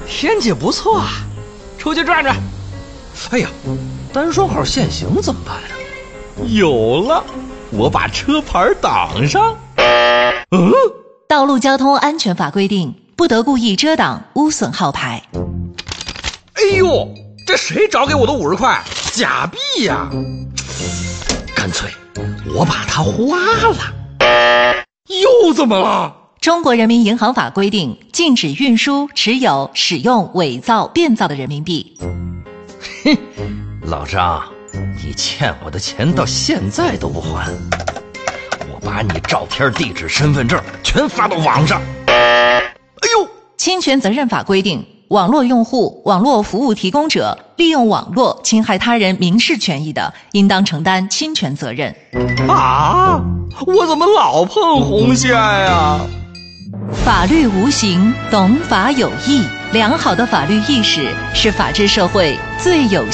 天气不错啊，出去转转。 哎呀，单双号限行怎么办呀？ 有了，我把车牌挡上。 道路交通安全法规定，不得故意遮挡、污损号牌。 哎呦，这谁找给我的50块？假币呀！干脆我把它花了。又怎么了？ 中国人民银行法规定，禁止运输、持有、使用伪造、变造的人民币。 哼，老张，你欠我的钱到现在都不还，我把你照片、地址、身份证全发到网上。 哎呦， 侵权责任法规定，网络用户、网络服务提供者利用网络侵害他人民事权益的，应当承担侵权责任。 啊，我怎么老碰红线呀？ 法律无形，懂法有益。良好的法律意识是法治社会最有